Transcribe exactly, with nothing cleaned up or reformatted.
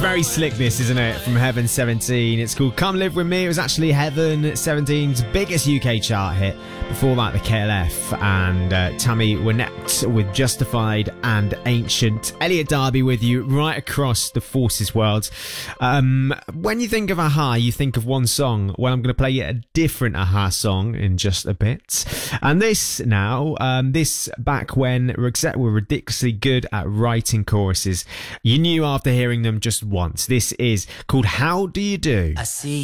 very slick, this, isn't it? From Heaven seventeen. It's called Come Live With Me. It was actually Heaven seventeen's biggest U K chart hit. Before that, the K L F and uh, Tammy Wynette with Justified and Ancient. Elliot Darby with you right across the Forces world. Um, when you think of a-ha, you think of one song. Well, I'm going to play you a different a-ha song in just a bit. And this now, um, this back when Roxette were ridiculously good at writing choruses. You knew after hearing them just once. This is called How Do You Do? I see